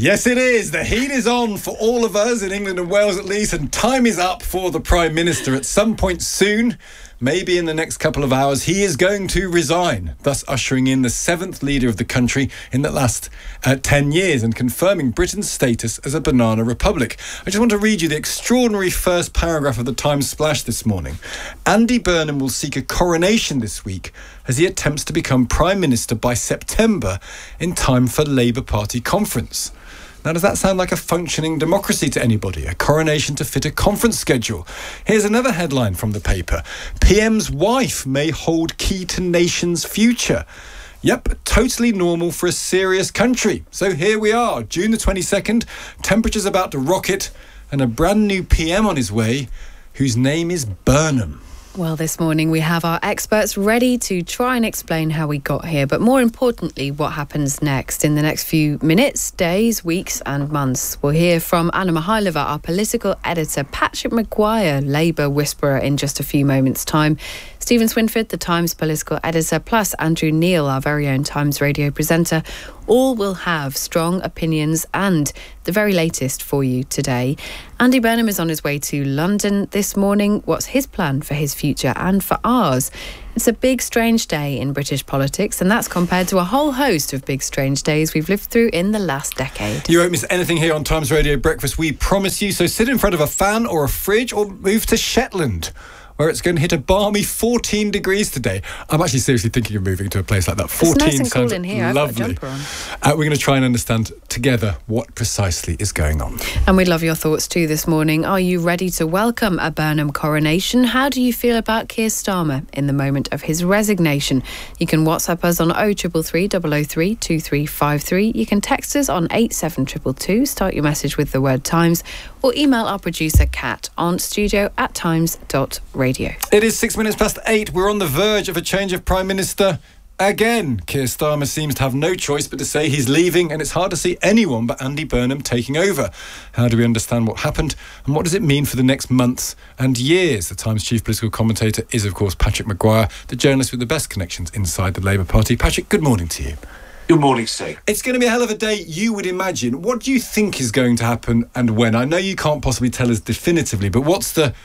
Yes, it is. The heat is on for all of us in England and Wales at least, and time is up for the Prime Minister. At some point soon, maybe in the next couple of hours, he is going to resign, thus ushering in the seventh leader of the country in the last 10 years and confirming Britain's status as a banana republic. I just want to read you the extraordinary first paragraph of the Times splash this morning. Andy Burnham will seek a coronation this week as he attempts to become Prime Minister by September in time for Labour Party conference. Now, does that sound like a functioning democracy to anybody? A coronation to fit a conference schedule? Here's another headline from the paper. PM's wife may hold key to nation's future. Yep, totally normal for a serious country. So here we are, June the 22nd, temperature's about to rocket, and a brand new PM on his way, whose name is Burnham. Well, this morning we have our experts ready to try and explain how we got here, but more importantly, what happens next in the next few minutes, days, weeks and months. We'll hear from Anna Mihailova, our political editor, Patrick Maguire, Labour whisperer, in just a few moments' time, Stephen Swinford, the Times political editor, plus Andrew Neil, our very own Times radio presenter. All will have strong opinions and the very latest for you today. Andy Burnham is on his way to London this morning. What's his plan for his future and for ours? It's a big, strange day in British politics, and that's compared to a whole host of big, strange days we've lived through in the last decade. You won't miss anything here on Times Radio Breakfast, we promise you. So sit in front of a fan or a fridge or move to Shetland, where it's going to hit a balmy 14 degrees today. I'm actually seriously thinking of moving to a place like that. 14 it's nice and sounds cool in here. lovely. I've got a jumper on. We're going to try and understand together what precisely is going on. And we'd love your thoughts too this morning. Are you ready to welcome a Burnham coronation? How do you feel about Keir Starmer in the moment of his resignation? You can WhatsApp us on 0333 003 2353. You can text us on 87222. Start your message with the word Times, or email our producer Kat on studio@times.radio. It is 6 minutes past 8. We're on the verge of a change of Prime Minister again. Keir Starmer seems to have no choice but to say he's leaving, and it's hard to see anyone but Andy Burnham taking over. How do we understand what happened, and what does it mean for the next months and years? The Times chief political commentator is, of course, Patrick Maguire, the journalist with the best connections inside the Labour Party. Patrick, good morning to you. Good morning, Steve. It's going to be a hell of a day, you would imagine. What do you think is going to happen and when? I know you can't possibly tell us definitively, but what's the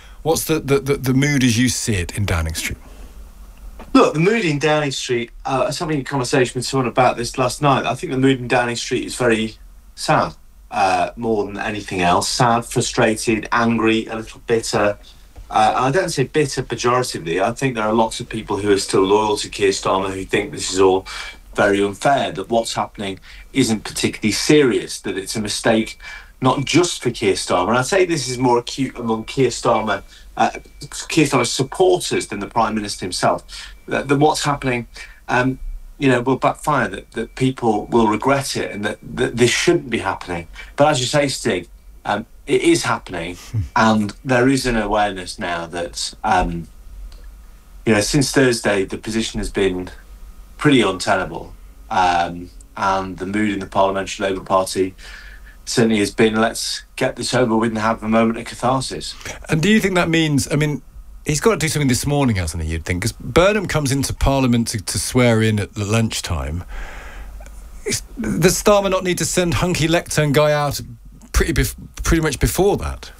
mood as you see it in Downing Street? Look, the mood in Downing Street, I was having a conversation with someone about this last night. I think the mood in Downing Street is very sad, more than anything else. Sad, frustrated, angry, a little bitter. I don't say bitter pejoratively. I think there are lots of people who are still loyal to Keir Starmer who think this is all very unfair, that what's happening isn't particularly serious, that it's a mistake not just for Keir Starmer. And I'd say this is more acute among Keir Starmer's supporters than the Prime Minister himself, that what's happening will backfire, that people will regret it, and that this shouldn't be happening. But as you say, Stig, it is happening, and there is an awareness now that since Thursday the position has been pretty untenable, and the mood in the Parliamentary Labour Party certainly has been, let's get this over with and have a moment of catharsis. And do you think that means, he's got to do something this morning, hasn't he, you'd think? Because Burnham comes into Parliament to swear in at the lunchtime. Does Starmer not need to send hunky lectern guy out pretty much before that?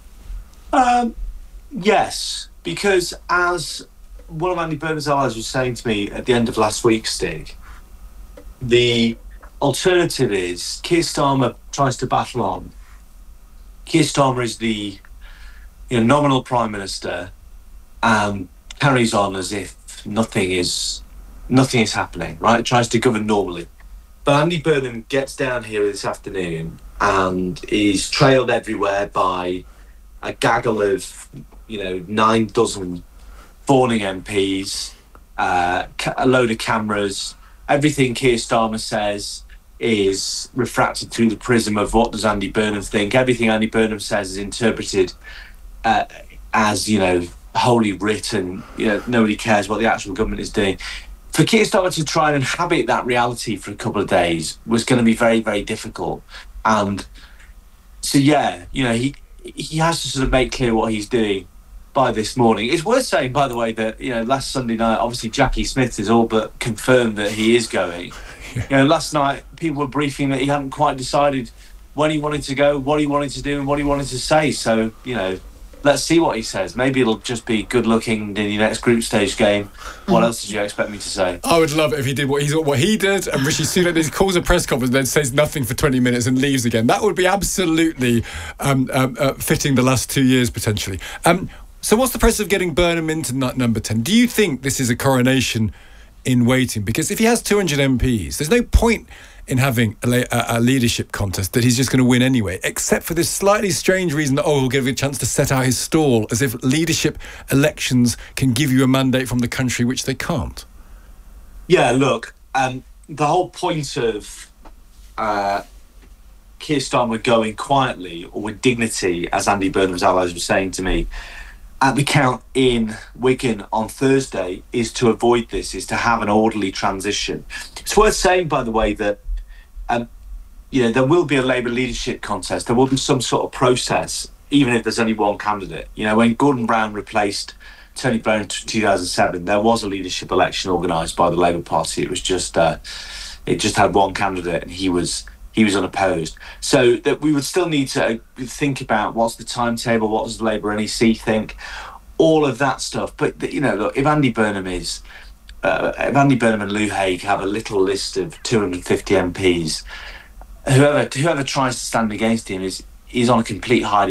Yes, because as one of Andy Burnham's allies was saying to me at the end of last week, Stig, the alternative is Keir Starmer tries to battle on. Keir Starmer is the nominal Prime Minister and carries on as if nothing is happening, right? Tries to govern normally. But Andy Burnham gets down here this afternoon and is trailed everywhere by a gaggle of 9 dozen fawning MPs, a load of cameras. Everything Keir Starmer says is refracted through the prism of what does Andy Burnham think. Everything Andy Burnham says is interpreted as holy writ, and nobody cares what the actual government is doing. For Keir Starmer to try and inhabit that reality for a couple of days was going to be very, very difficult. And so he has to sort of make clear what he's doing by this morning. It's worth saying, by the way, that last Sunday night, obviously Jackie Smith has all but confirmed that he is going. Last night people were briefing that he hadn't quite decided when he wanted to go, what he wanted to do, and what he wanted to say. So, let's see what he says. Maybe it'll just be good looking in your next group stage game. What else did you expect me to say? I would love it if he did what he did, and Rishi Sunak calls a press conference and then says nothing for 20 minutes and leaves again. That would be absolutely fitting the last 2 years, potentially. So what's the process of getting Burnham into number 10? Do you think this is a coronation in waiting? Because if he has 200 MPs, there's no point in having a leadership contest that he's just going to win anyway, except for this slightly strange reason that, he'll give you a chance to set out his stall, as if leadership elections can give you a mandate from the country, which they can't. Yeah, look, the whole point of Keir Starmer going quietly or with dignity, as Andy Burnham's allies were saying to me, at the count in Wigan on Thursday, is to avoid this, is to have an orderly transition. It's worth saying, by the way, that there will be a Labour leadership contest. There will be some sort of process, even if there's only one candidate. When Gordon Brown replaced Tony Blair in 2007, there was a leadership election organised by the Labour Party. It was just it just had one candidate, and he was unopposed. So that we would still need to think about what's the timetable, what does the Labour NEC think, all of that stuff. But look, if Andy Burnham and Lou Haig have a little list of 250 MPs, whoever tries to stand against him is on a complete hiding.